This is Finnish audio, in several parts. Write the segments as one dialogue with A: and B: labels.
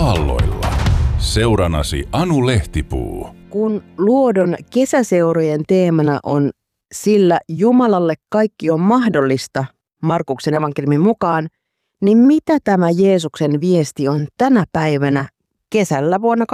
A: aalloilla. Seuranasi Anu Lehtipuu.
B: Kun Luodon kesäseurojen teemana on sillä Jumalalle kaikki on mahdollista Markuksen evankeliumin mukaan, niin mitä tämä Jeesuksen viesti on tänä päivänä kesällä vuonna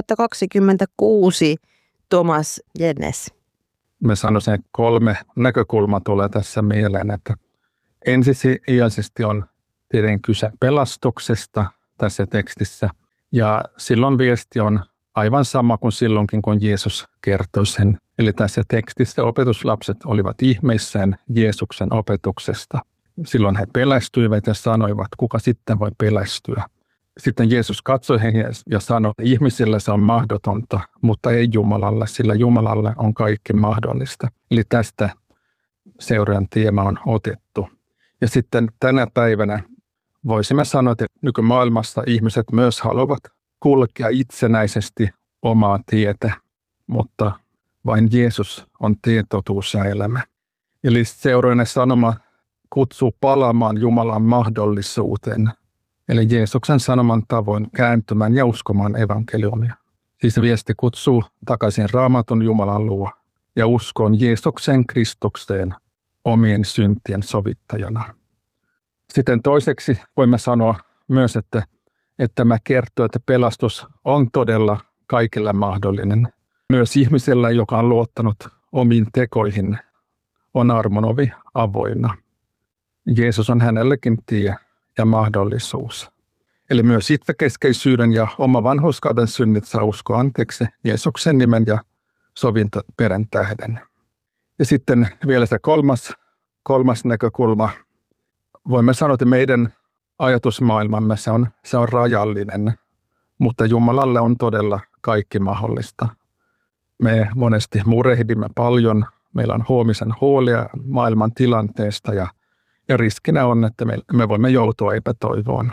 B: 2026, Thomas Jennes?
C: Mä sanoisin, että 3 näkökulmaa tulee tässä mieleen, että ensisijaisesti on tietenkin kyse pelastuksesta tässä tekstissä, ja silloin viesti on aivan sama kuin silloinkin, kun Jeesus kertoi sen. Eli tässä tekstissä opetuslapset olivat ihmeissään Jeesuksen opetuksesta. Silloin he pelästyivät ja sanoivat, kuka sitten voi pelästyä. Sitten Jeesus katsoi heihin ja sanoi, että ihmisille se on mahdotonta, mutta ei Jumalalle, sillä Jumalalle on kaikki mahdollista. Eli tästä seuraajan teema on otettu. Ja sitten tänä päivänä voisimme sanoa, että nykymaailmassa ihmiset myös haluavat kulkea itsenäisesti omaa tietä, mutta vain Jeesus on tie, totuus ja elämä. Eli seuraajana sanoma kutsuu palaamaan Jumalan mahdollisuuteen, eli Jeesuksen sanoman tavoin kääntymään ja uskomaan evankeliumia. Siis viesti kutsuu takaisin Raamatun Jumalan luo ja uskoon Jeesuksen Kristukseen omien syntien sovittajana. Sitten toiseksi voimme sanoa myös, että tämä kertoo, että pelastus on todella kaikille mahdollinen. Myös ihmisellä, joka on luottanut omiin tekoihin, on armon ovi avoinna. Jeesus on hänellekin tie ja mahdollisuus. Eli myös itsekeskeisyyden ja oma vanhurskauden synnit saa uskoa anteeksi Jeesuksen nimen ja sovintoperän tähden. Ja sitten vielä se kolmas näkökulma. Voimme sanoa, että meidän ajatusmaailmamme se on rajallinen, mutta Jumalalle on todella kaikki mahdollista. Me monesti murehdimme paljon, meillä on huomisen huolia maailman tilanteesta ja riskinä on, että me voimme joutua epätoivoon.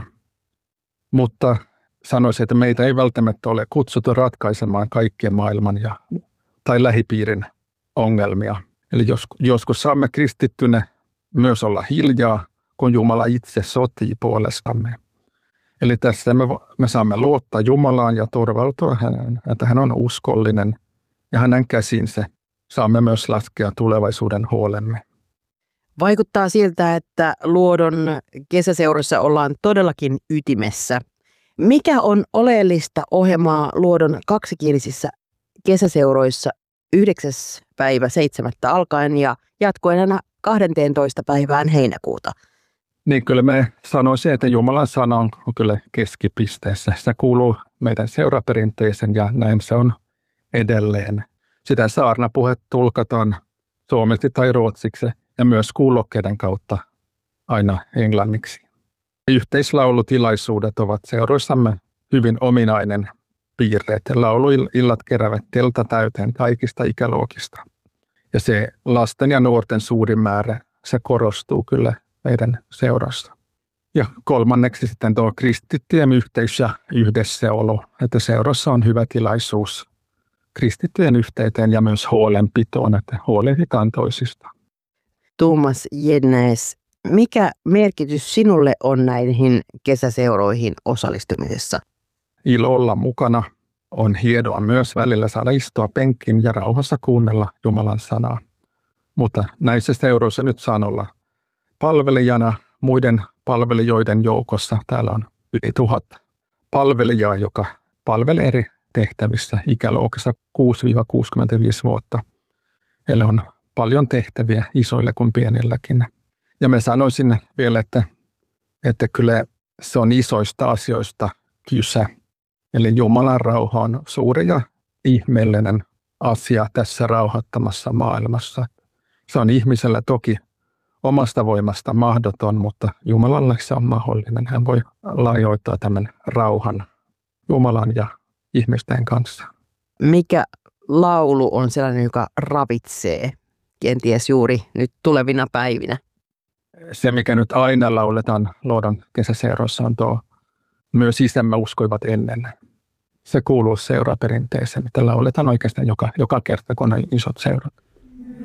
C: Mutta sanoisin, että meitä ei välttämättä ole kutsuttu ratkaisemaan kaikkien maailman tai lähipiirin ongelmia. Eli joskus saamme kristittynä myös olla hiljaa, kun Jumala itse sotii puolestamme. Eli tässä me saamme luottaa Jumalaan ja turvautua häneen, että hän on uskollinen ja hänen käsinsä saamme myös laskea tulevaisuuden huolemme.
B: Vaikuttaa siltä, että Luodon kesäseuroissa ollaan todellakin ytimessä. Mikä on oleellista ohjelmaa Luodon kaksikielisissä kesäseuroissa 9.7. alkaen ja jatkuen aina 12. päivään heinäkuuta?
C: Niin kyllä me sanoisin, että Jumalan sana on kyllä keskipisteessä. Se kuuluu meidän seuraperinteeseen ja näin se on edelleen. Sitä saarnapuhetta tulkataan suomeksi tai ruotsiksi ja myös kuulokkeiden kautta aina englanniksi. Yhteislaulutilaisuudet ovat seuroissamme hyvin ominainen piirre. Lauluillat keräävät teltta täyteen kaikista ikäluokista. Ja se lasten ja nuorten suuri määrä, se korostuu kyllä meidän seurassa. Ja kolmanneksi sitten tuo kristittyjen yhteys ja yhdessäolo, että seurassa on hyvä tilaisuus kristittyjen yhteyteen ja myös huolenpitoon, että huolehditaan toisista.
B: Thomas Jennes, mikä merkitys sinulle on näihin kesäseuroihin osallistumisessa?
C: Ilo olla mukana. On hienoa myös välillä saada istua penkkiin ja rauhassa kuunnella Jumalan sanaa. Mutta näissä seuroissa nyt saan olla palvelijana muiden palvelijoiden joukossa. Täällä on yli 1000 palvelijaa, joka palvelee eri tehtävissä ikäluokassa 6-65 vuotta. Eli on paljon tehtäviä isoille kuin pienilläkin. Ja mä sanoisin vielä, että kyllä se on isoista asioista kyse. Eli Jumalan rauha on suuri ja ihmeellinen asia tässä rauhattomassa maailmassa. Se on ihmisellä toki omasta voimasta mahdoton, mutta Jumalalle se on mahdollinen. Hän voi laajoittaa tämän rauhan Jumalan ja ihmisten kanssa.
B: Mikä laulu on sellainen, joka ravitsee kenties juuri nyt tulevina päivinä?
C: Se, mikä nyt aina lauletaan Luodon kesäseuroissa, on tuo myös isämme uskoivat ennen. Se kuuluu seuraperinteeseen, mitä lauletaan oikeastaan joka kerta, kun on isot seurat.